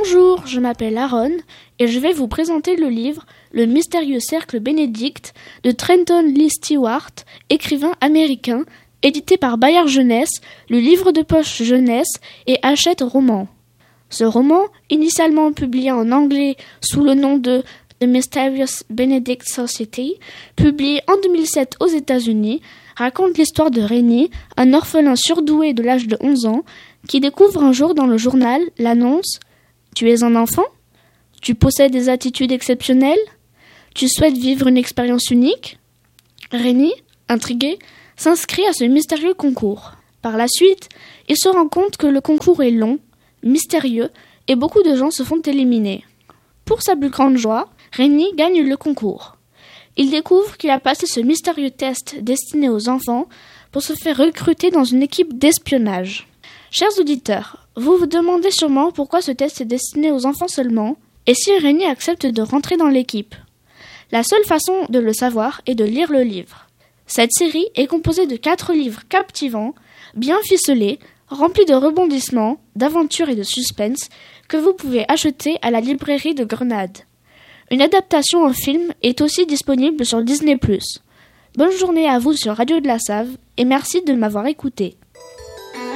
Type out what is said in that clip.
Bonjour, je m'appelle Aaron et je vais vous présenter le livre Le mystérieux cercle Bénédicte de Trenton Lee Stewart, écrivain américain, édité par Bayard Jeunesse, le livre de poche Jeunesse et Hachette Roman. Ce roman, initialement publié en anglais sous le nom de The Mysterious Benedict Society, publié en 2007 aux États-Unis, raconte l'histoire de Rennie, un orphelin surdoué de l'âge de 11 ans, qui découvre un jour dans le journal l'annonce « Tu es un enfant ? Tu possèdes des attitudes exceptionnelles ? Tu souhaites vivre une expérience unique ?» Rennie, intrigué, s'inscrit à ce mystérieux concours. Par la suite, il se rend compte que le concours est long, mystérieux, et beaucoup de gens se font éliminer. Pour sa plus grande joie, Rennie gagne le concours. Il découvre qu'il a passé ce mystérieux test destiné aux enfants pour se faire recruter dans une équipe d'espionnage. Chers auditeurs, vous vous demandez sûrement pourquoi ce test est destiné aux enfants seulement, et si Rennie accepte de rentrer dans l'équipe. La seule façon de le savoir est de lire le livre. Cette série est composée de 4 livres captivants, bien ficelés, remplis de rebondissements, d'aventures et de suspense, que vous pouvez acheter à la librairie de Grenade. Une adaptation en film est aussi disponible sur Disney+. Bonne journée à vous sur Radio de la Save et merci de m'avoir écouté.